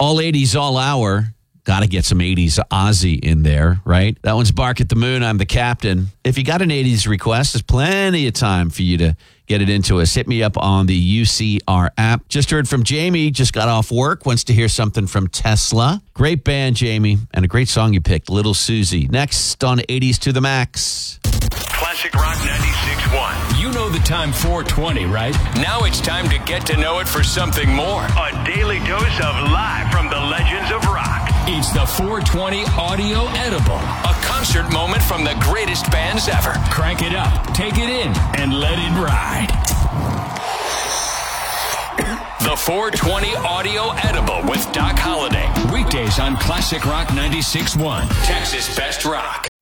All 80s, all hour. Got to get some 80s Ozzy in there, right? That one's Bark at the Moon. I'm the Captain. If you got an 80s request, there's plenty of time for you to get it into us. Hit me up on the UCR app. Just heard from Jamie. Just got off work. Wants to hear something from Tesla. Great band, Jamie. And a great song you picked, Little Susie. Next on 80s to the Max. Classic Rock 96.1. You know the time 420, right? Now it's time to get to know it for something more. A daily dose of live from the legends of rock. It's the 420 Audio Edible, a concert moment from the greatest bands ever. Crank it up, take it in, and let it ride. The 420 Audio Edible with Doc Holliday. Weekdays on Classic Rock 96.1. Texas Best Rock.